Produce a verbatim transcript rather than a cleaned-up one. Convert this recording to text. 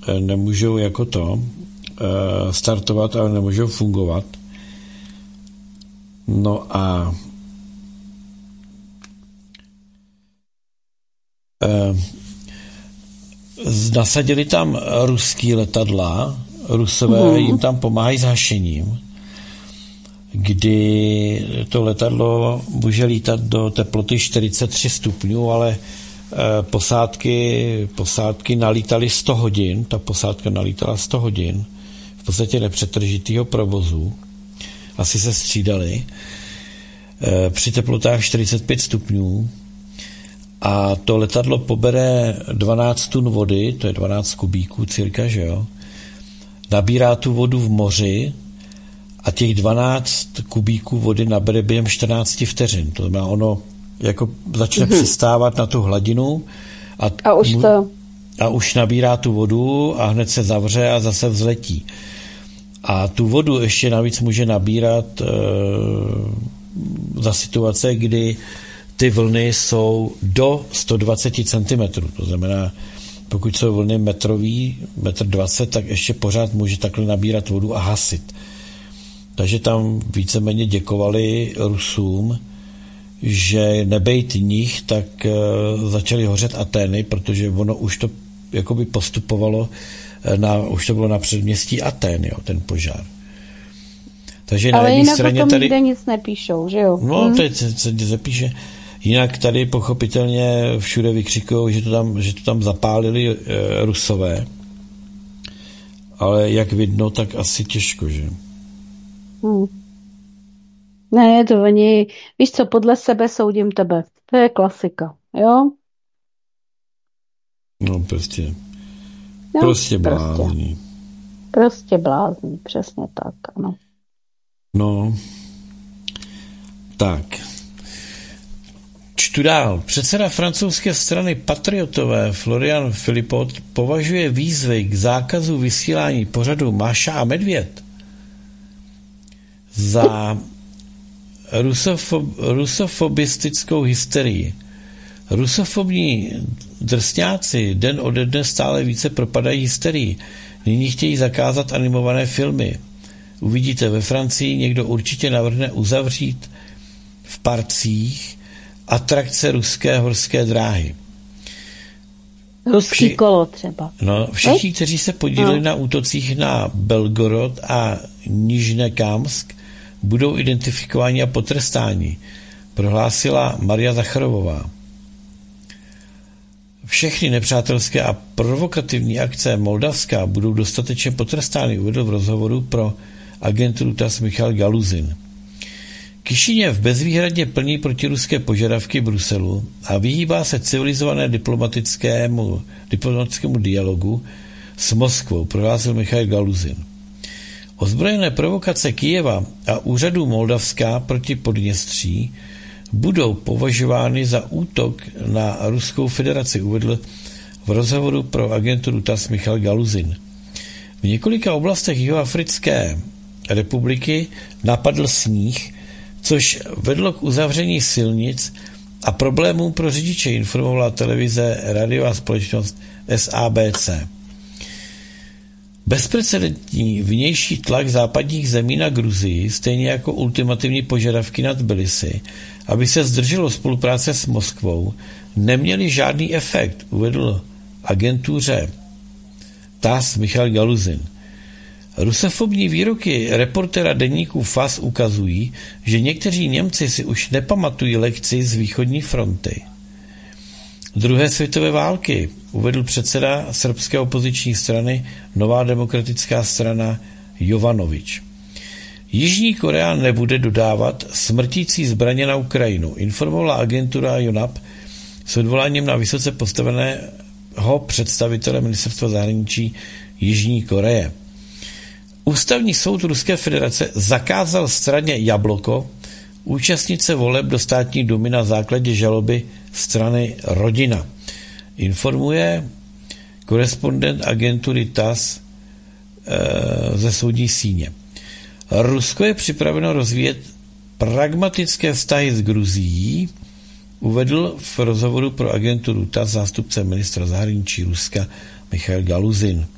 nemůžou jako to startovat, ale nemůžou fungovat. No a nasadili tam ruský letadla, Rusové mm. jim tam pomáhají s hašením, kdy to letadlo může lítat do teploty čtyřicet tři stupňů, ale posádky, posádky nalítaly sto hodin, ta posádka nalítala sto hodin, v podstatě nepřetržitýho provozu, asi se střídali, při teplotách čtyřicet pět stupňů, a to letadlo pobere dvanáct tun vody, to je dvanáct kubíků cirka, že jo, nabírá tu vodu v moři a těch dvanáct kubíků vody nabere během čtrnáct vteřin. To znamená, ono jako začne mm-hmm. přistávat na tu hladinu a, a, už to... a už nabírá tu vodu a hned se zavře a zase vzletí. A tu vodu ještě navíc může nabírat e, za situace, kdy ty vlny jsou do sto dvacet centimetrů. To znamená, pokud jsou vlny metrový, metr dvacet, tak ještě pořád může takhle nabírat vodu a hasit. Takže tam víceméně děkovali Rusům, že nebejt nich, tak uh, začaly hořet Atény, protože ono už to jakoby postupovalo, na, už to bylo na předměstí Atén, jo, ten požár. Takže ale na jedné jinak straně o tom tady... nikde nic nepíšou, že jo? No, hmm. teď se, se zapíše. Jinak tady pochopitelně všude vykřikují, že to tam, že to tam zapálili e, Rusové. Ale jak vidno, tak asi těžko, že? Hmm. Ne, to oni, víš co, podle sebe soudím tebe. To je klasika, jo? No, prostě. No, prostě blázní. Prostě blázní, přesně tak, ano. No, tak. Čtu dál. Předseda francouzské strany Patriotové Florian Philippot považuje výzvy k zákazu vysílání pořadu Máša a Medvěd za rusofob, rusofobistickou hysterii. Rusofobní drsňáci den ode dne stále více propadají hysterii. Nyní chtějí zakázat animované filmy. Uvidíte, ve Francii někdo určitě navrhne uzavřít v parcích atrakce ruské horské dráhy. Ruský Vši... kolo třeba. No, všichni, kteří se podíleli no. na útocích na Belgorod a Nižnekamsk, budou identifikováni a potrestáni, prohlásila Maria Zacharovová. Všechny nepřátelské a provokativní akce Moldavska budou dostatečně potrestány, uvedl v rozhovoru pro agenturu T A S S Michal Galuzin. Kišiněv bezvýhradně plní protiruské požadavky Bruselu a vyhýbá se civilizované diplomatickému, diplomatickému dialogu s Moskvou, prohlásil Michal Galuzin. Ozbrojené provokace Kyjeva a úřadů Moldavska proti Podněstří budou považovány za útok na Ruskou federaci, uvedl v rozhovoru pro agenturu T A S S Michal Galuzin. V několika oblastech Jihoafrické republiky napadl sníh, což vedlo k uzavření silnic a problémům pro řidiče, informovala televize rádiová společnost S A B C. Bezprecedentní vnější tlak západních zemí na Gruzii, stejně jako ultimativní požadavky na Tbilisi, aby se zdrželo spolupráce s Moskvou, neměly žádný efekt, uvedl agentuře T A S S Michal Galuzin. Rusofobní výroky reportéra deníku F A S ukazují, že někteří Němci si už nepamatují lekci z východní fronty druhé světové války, uvedl předseda srbské opoziční strany Nová demokratická strana Jovanovič. Jižní Korea nebude dodávat smrtící zbraně na Ukrajinu, informovala agentura JONAP s odvoláním na vysoce postaveného představitele ministerstva zahraničí Jižní Koreje. Ústavní soud Ruské federace zakázal straně Jabloko účastnit se voleb do státní dumy na základě žaloby strany Rodina. Informuje korespondent agentury T A S S e, ze soudní síně. Rusko je připraveno rozvíjet pragmatické vztahy s Gruzií, uvedl v rozhovoru pro agenturu T A S S zástupce ministra zahraničí Ruska Michal Galuzin.